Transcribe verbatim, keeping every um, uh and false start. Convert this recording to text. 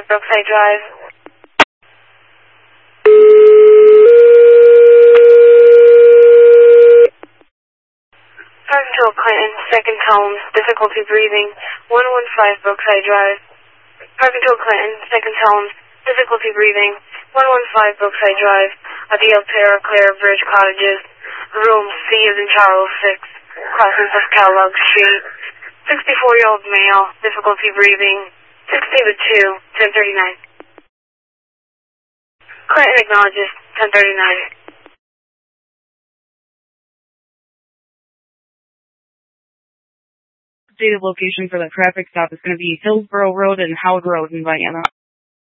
Brookside Drive. Park Control Clinton, second home, difficulty breathing, one one five Brookside Drive. Park Control Clinton, second home, difficulty breathing, one one five Brookside Drive, Adele Terra Claire Bridge Cottages, room C as in Charles six, crossing of Kellogg Street, sixty-four-year-old male, difficulty breathing, sixteen to two, ten thirty-nine. Clinton acknowledges, ten thirty-nine. Stated location for the traffic stop is going to be Hillsborough Road and Howard Road in Vienna.